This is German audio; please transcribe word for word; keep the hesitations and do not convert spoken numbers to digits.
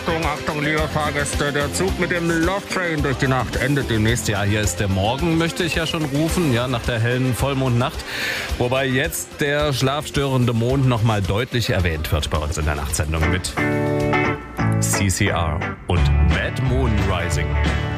Achtung, Achtung, liebe Fahrgäste, der Zug mit dem Love Train durch die Nacht endet demnächst. Ja, hier ist der Morgen, möchte ich ja schon rufen, ja, nach der hellen Vollmondnacht. Wobei jetzt der schlafstörende Mond nochmal deutlich erwähnt wird bei uns in der Nachtsendung mit C C R und Bad Moon Rising.